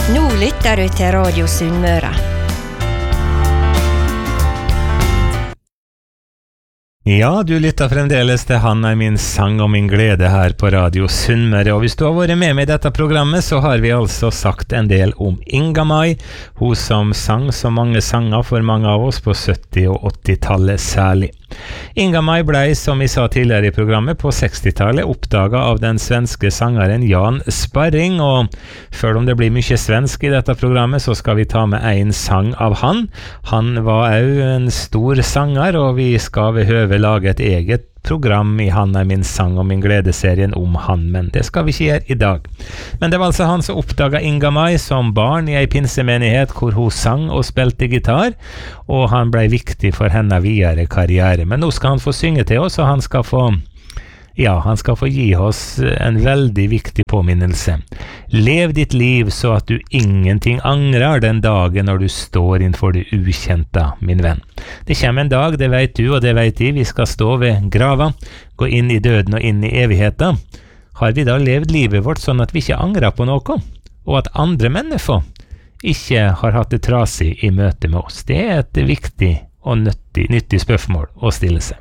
Nå lytter du til Radio Sunnmøre. Ja, du lytter fremdeles til Han min sang og min glede her på Radio Sunnmøre, og hvis du har vært med meg i dette programmet, så har vi altså sagt en del om Inga Mai, hun som sang så mange sanger for mange av oss på 70- og 80-tallet særlig. Inga Mai ble, som vi sa tidligere i programmet, på 60-tallet oppdaget av den svenske sangeren Jan Sparring, og selv om det blir mye svensk i dette programmet, så skal vi ta med en sang av han. Han var også en stor sanger, og vi skal ved høve lage et eget program i Han min sang og min glede-serien om han, men det skal vi ikke gjøre i dag. Men det var altså han som oppdaget Inga Mai som barn i en pinsemenighet hvor hun sang og spilte gitar, og han ble viktig for henne videre karriere. Men nå skal han få synge til oss, og han skal få gi oss en veldig viktig påminnelse. Lev ditt liv så at du ingenting angrer den dagen når du står innenfor det ukjente, min venn. Det kommer en dag, det vet du og det vet de, vi skal stå ved grava, gå inn i døden og inn i evigheten. Har vi da levd livet vårt sånn at vi ikke angrer på noe, og at andre mennesker ikke har hatt det trasig i møte med oss? Det er et viktig og nyttig spørsmål å stille seg.